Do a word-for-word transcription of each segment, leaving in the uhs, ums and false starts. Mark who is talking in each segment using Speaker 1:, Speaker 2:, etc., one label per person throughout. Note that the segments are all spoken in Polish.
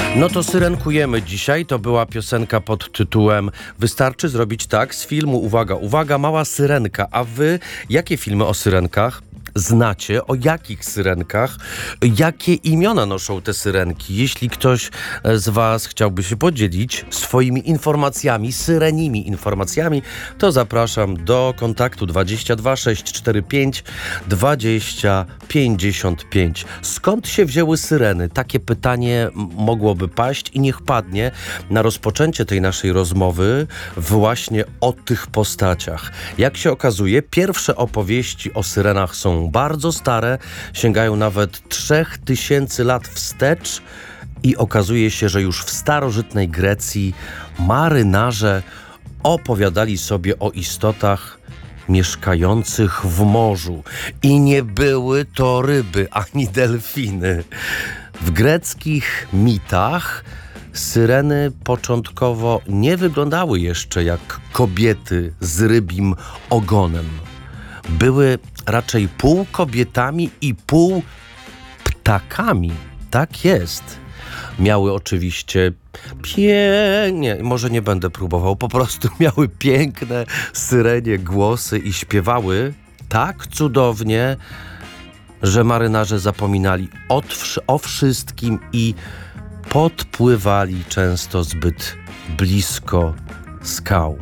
Speaker 1: No to syrenkujemy dzisiaj. To była piosenka pod tytułem Wystarczy zrobić tak z filmu, uwaga, uwaga, Mała syrenka. A wy jakie filmy o syrenkach znacie? O jakich syrenkach? Jakie imiona noszą te syrenki? Jeśli ktoś z was chciałby się podzielić swoimi informacjami, syrenimi informacjami, to zapraszam do kontaktu dwadzieścia dwa sześć cztery pięć dwadzieścia pięćdziesiąt pięć. Skąd się wzięły syreny? Takie pytanie mogłoby paść i niech padnie na rozpoczęcie tej naszej rozmowy właśnie o tych postaciach. Jak się okazuje, pierwsze opowieści o syrenach są bardzo stare, sięgają nawet trzech tysięcy lat wstecz i okazuje się, że już w starożytnej Grecji marynarze opowiadali sobie o istotach mieszkających w morzu. I nie były to ryby ani delfiny. W greckich mitach syreny początkowo nie wyglądały jeszcze jak kobiety z rybim ogonem. Były raczej pół kobietami i pół ptakami. Tak jest. Miały oczywiście pięknie, może nie będę próbował, po prostu miały piękne syrenie głosy i śpiewały tak cudownie, że marynarze zapominali o, o wszystkim i podpływali często zbyt blisko skał.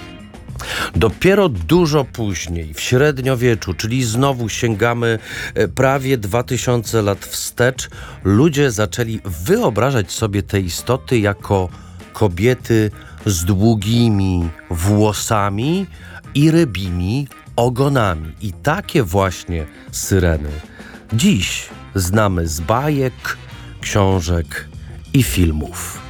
Speaker 1: Dopiero dużo później, w średniowieczu, czyli znowu sięgamy prawie dwa tysiące lat wstecz, ludzie zaczęli wyobrażać sobie te istoty jako kobiety z długimi włosami i rybimi ogonami. I takie właśnie syreny dziś znamy z bajek, książek i filmów.